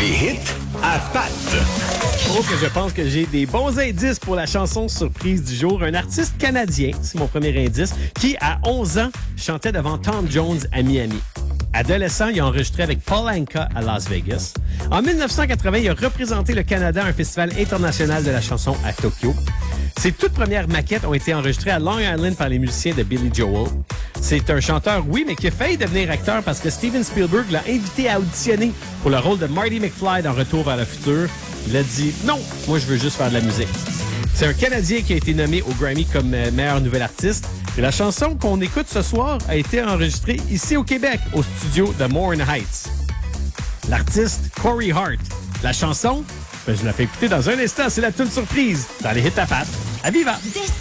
Les hits à Pat. Oh, que je pense que j'ai des bons indices pour la chanson surprise du jour. Un artiste canadien, c'est mon premier indice, qui, à 11 ans, chantait devant Tom Jones à Miami. Adolescent, il a enregistré avec Paul Anka à Las Vegas. En 1980, il a représenté le Canada à un festival international de la chanson à Tokyo. Ses toutes premières maquettes ont été enregistrées à Long Island par les musiciens de Billy Joel. C'est un chanteur, oui, mais qui a failli devenir acteur parce que Steven Spielberg l'a invité à auditionner pour le rôle de Marty McFly dans Retour vers le futur. Il a dit « Non, moi je veux juste faire de la musique ». C'est un Canadien qui a été nommé au Grammy comme meilleur nouvel artiste. Et la chanson qu'on écoute ce soir a été enregistrée ici au Québec, au studio de Morin Heights. L'artiste, Corey Hart. La chanson, je la fais écouter dans un instant, c'est la tune surprise dans les hits à Pat. À Viva!